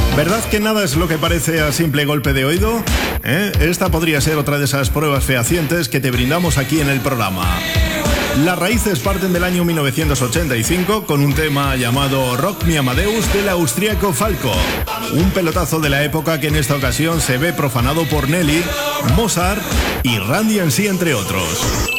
¿Verdad que nada es lo que parece a simple golpe de oído? Esta podría ser otra de esas pruebas fehacientes que te brindamos aquí en el programa. Las raíces parten del año 1985 con un tema llamado Rock Mi Amadeus del austríaco Falco. Un pelotazo de la época que en esta ocasión se ve profanado por Nelly, Mozart y Randy MC, entre otros.